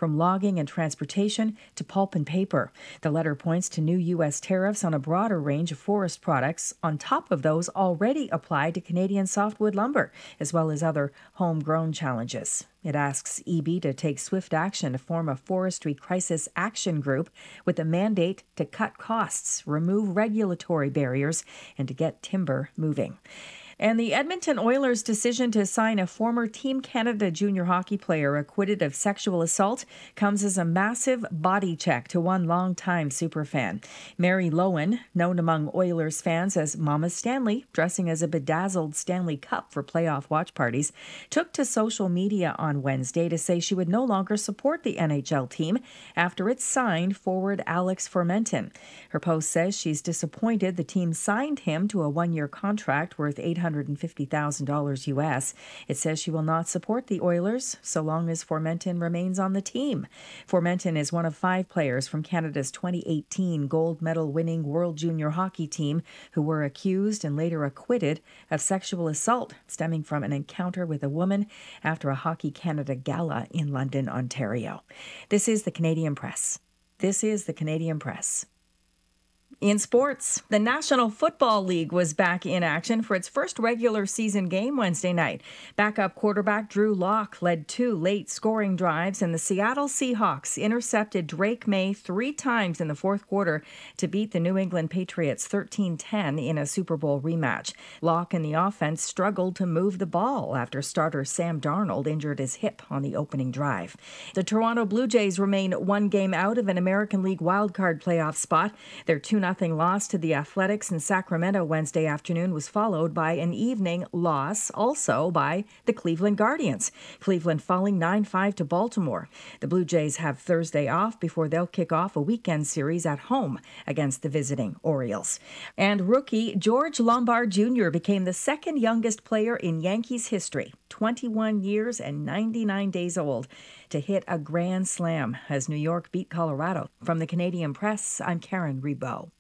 from logging and transportation to pulp and paper. The letter points to new U.S. tariffs on a broader range of forest products, on top of those already applied to Canadian softwood lumber, as well as other homegrown challenges. It asks EB to take swift action to form a forestry crisis action group with a mandate to cut costs, remove regulatory barriers, and to get timber moving. And the Edmonton Oilers' decision to sign a former Team Canada junior hockey player acquitted of sexual assault comes as a massive body check to one longtime superfan. Mary Lowen, known among Oilers fans as Mama Stanley, dressing as a bedazzled Stanley Cup for playoff watch parties, took to social media on Wednesday to say she would no longer support the NHL team after it signed forward Alex Formenton. Her post says she's disappointed the team signed him to a one-year contract worth $850,000 US. It says she will not support the Oilers so long as Formenton remains on the team. Formenton is one of 5 players from Canada's 2018 gold medal winning World Junior Hockey team who were accused and later acquitted of sexual assault stemming from an encounter with a woman after a Hockey Canada gala in London, Ontario. This is the Canadian Press. This is the Canadian Press. In sports, the National Football League was back in action for its first regular season game Wednesday night. Backup quarterback Drew Lock led 2 late scoring drives, and the Seattle Seahawks intercepted Drake May 3 times in the fourth quarter to beat the New England Patriots 13-10 in a Super Bowl rematch. Lock and the offense struggled to move the ball after starter Sam Darnold injured his hip on the opening drive. The Toronto Blue Jays remain 1 game out of an American League wildcard playoff spot. Their 2-0 loss to the Athletics in Sacramento Wednesday afternoon was followed by an evening loss also by the Cleveland Guardians. Cleveland falling 9-5 to Baltimore. The Blue Jays have Thursday off before they'll kick off a weekend series at home against the visiting Orioles. And rookie George Lombard Jr. became the second youngest player in Yankees history, 21 years and 99 days old, to hit a grand slam as New York beat Colorado. From the Canadian Press, I'm Karen Rebow.